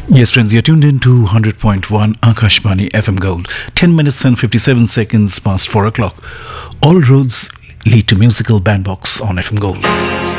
Yes, friends, you're tuned in to 100.1 Akashbani FM Gold. 10 minutes and 57 seconds past 4 o'clock. All roads lead to musical bandbox on FM Gold.